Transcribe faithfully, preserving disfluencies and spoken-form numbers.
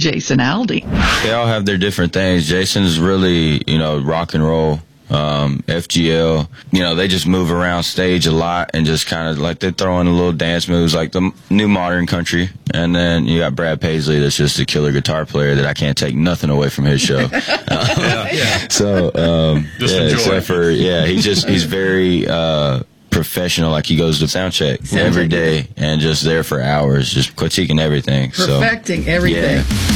Jason Aldean. They all have their different things. Jason's really, you know, rock and roll. Um, F G L, you know, they just move around stage a lot and just kind of like they throw in a little dance moves like the new modern country. And then you got Brad Paisley, that's just a killer guitar player that I can't take nothing away from his show. yeah, yeah. So, um, just yeah, enjoy. except for, yeah, he's just, he's very, uh, professional. Like he goes to sound check Sound every check. day and just there for hours, just critiquing everything. Perfecting so, everything. Yeah.